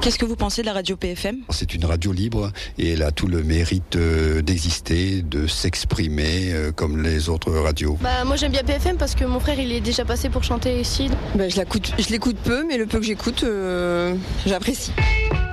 Qu'est-ce que vous pensez de la radio PFM ? C'est une radio libre et elle a tout le mérite d'exister, de s'exprimer comme les autres radios. Moi j'aime bien PFM parce que mon frère il est déjà passé pour chanter ici. Je l'écoute peu, mais le peu que j'écoute, j'apprécie.